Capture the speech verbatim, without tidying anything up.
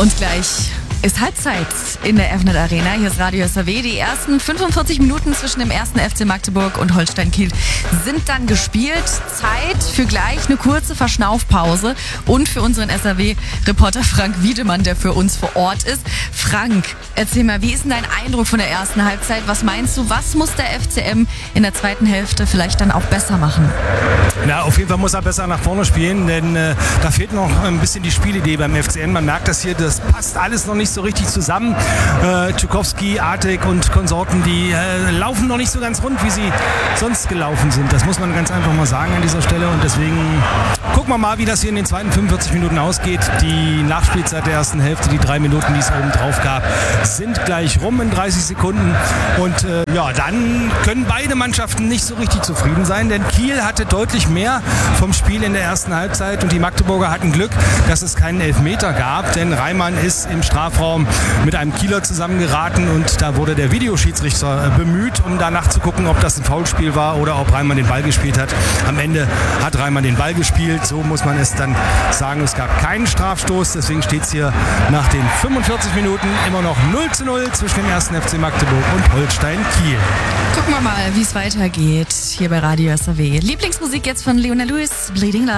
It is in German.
Und gleich ist Halbzeit in der F N E T Arena. Hier ist Radio S R W. Die ersten fünfundvierzig Minuten zwischen dem ersten F C Magdeburg und Holstein Kiel sind dann gespielt. Zeit für gleich eine kurze Verschnaufpause und für unseren S R W-Reporter Frank Wiedemann, der für uns vor Ort ist. Frank, erzähl mal, wie ist denn dein Eindruck von der ersten Halbzeit? Was meinst du, was muss der F C M in der zweiten Hälfte vielleicht dann auch besser machen? Na, auf jeden Fall muss er besser nach vorne spielen, denn äh, da fehlt noch ein bisschen die Spielidee beim F C M. Man merkt das hier, das passt alles noch nicht so richtig zusammen. Äh, Tschukowski, Artig und Konsorten, die äh, laufen noch nicht so ganz rund, wie sie sonst gelaufen sind. Das muss man ganz einfach mal sagen an dieser Stelle. Und deswegen gucken wir mal, wie das hier in den zweiten fünfundvierzig Minuten ausgeht. Die Nachspielzeit der ersten Hälfte, die drei Minuten, die es oben drauf gab, sind gleich rum in dreißig Sekunden. Und äh, ja, dann können beide Mannschaften nicht so richtig zufrieden sein, denn Kiel hatte deutlich mehr vom Spiel in der ersten Halbzeit und die Magdeburger hatten Glück, dass es keinen Elfmeter gab, denn Reimann ist im Strafraum mit einem Kieler zusammengeraten und da wurde der Videoschiedsrichter bemüht, um danach zu gucken, ob das ein Foulspiel war oder ob Reimann den Ball gespielt hat. Am Ende hat Reimann den Ball gespielt, so muss man es dann sagen. Es gab keinen Strafstoß, deswegen steht es hier nach den fünfundvierzig Minuten immer noch null zu null zwischen dem ersten F C Magdeburg und Holstein Kiel. Gucken wir mal, wie es weitergeht hier bei Radio S R W. Lieblingsmusik jetzt von Leona Lewis, Bleeding Love.